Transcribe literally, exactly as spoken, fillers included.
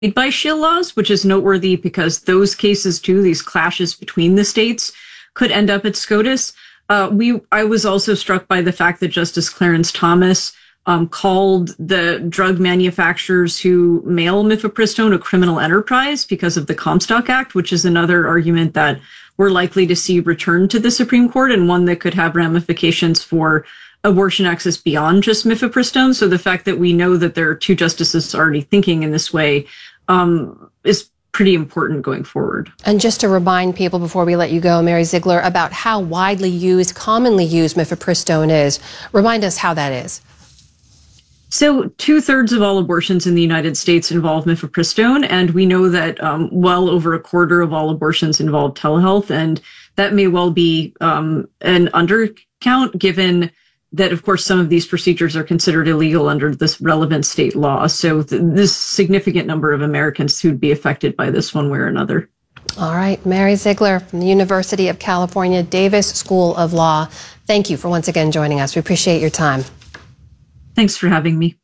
by Shield laws, which is noteworthy because those cases too, these clashes between the states, could end up at SCOTUS. Uh, we, I was also struck by the fact that Justice Clarence Thomas um, called the drug manufacturers who mail mifepristone a criminal enterprise because of the Comstock Act, which is another argument that we're likely to see returned to the Supreme Court, and one that could have ramifications for abortion access beyond just mifepristone. So the fact that we know that there are two justices already thinking in this way um, is pretty important going forward. And just to remind people before we let you go, Mary Ziegler, about how widely used, commonly used mifepristone is. Remind us how that is. So two-thirds of all abortions in the United States involve mifepristone, and we know that um, well over a quarter of all abortions involve telehealth, and that may well be um, an undercount given that, of course, some of these procedures are considered illegal under this relevant state law. So th- this significant number of Americans who'd be affected by this one way or another. All right. Mary Ziegler from the University of California, Davis School of Law. Thank you for once again joining us. We appreciate your time. Thanks for having me.